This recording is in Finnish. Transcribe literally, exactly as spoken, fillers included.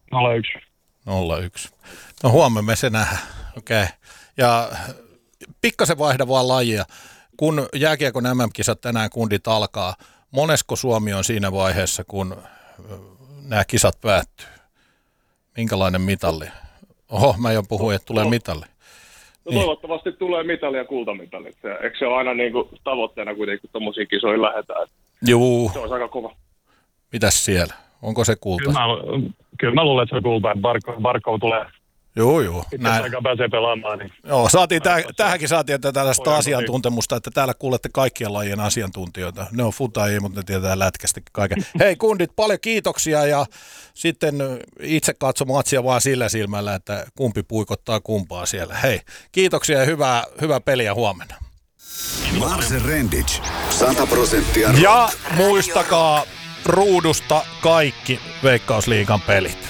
nolla yksi. nolla yksi. No huomenna me se nähdään. Okei. Okay. Ja pikkasen vaihda vaan lajia. Kun jääkiekon M M-kisat tänään kundit alkaa, monesko Suomi on siinä vaiheessa, kun nämä kisat päättyy? Minkälainen mitalli? Oho, mä jo puhuin, että tulee mitalli. No niin. Toivottavasti tulee mitali ja kultamitali. Eikö se ole aina niin kuin tavoitteena kuitenkin, kun tuommoisiin kisoihin lähdetään? Juu. Se olisi aika kova. Mitäs siellä? Onko se kulta? Kyllä mä, kyllä mä luulen, että se on kulta. Barkov, Barkov tulee. Joo, joo. Näin. Aika pääsee pelaamaan. Niin. Joo, saatiin täh, tähänkin saatiin tällaista asiantuntemusta, että täällä kuulette kaikkien lajien asiantuntijoita. Ne on futajia, mutta ne tietää lätkästäkin kaiken. Hei kundit, paljon kiitoksia ja sitten itse katso matsia vaan sillä silmällä, että kumpi puikottaa kumpaa siellä. Hei, kiitoksia ja hyvää, hyvää peliä huomenna. Marse Rendic, sata prosenttia. Ja muistakaa ruudusta kaikki Veikkausliigan pelit.